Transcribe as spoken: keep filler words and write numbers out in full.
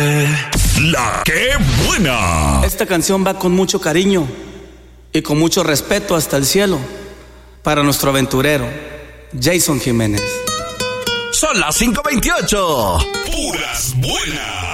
La que buena. Esta canción va con mucho cariño y con mucho respeto hasta el cielo para nuestro aventurero Jason Jiménez. Son las cinco veintiocho. Puras buenas.